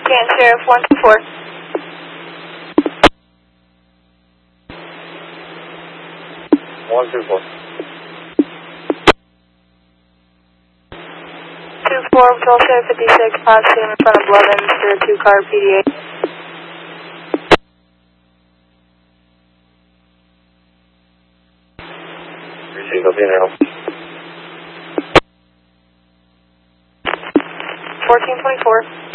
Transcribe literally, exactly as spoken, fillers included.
Canton Sheriff, one two four. one two four. two four, Patrol Sheriff fifty-six, five C M in front of Blevins, zero two car P D A. Receive, I'll be in there. fourteen twenty-four.